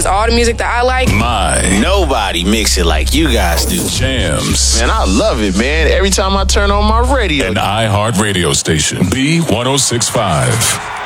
plays all the music that I like. Nobody mix it like you guys do. Jams. Man, I love it, man. Every time I turn on my radio. An iHeart radio station. B1065.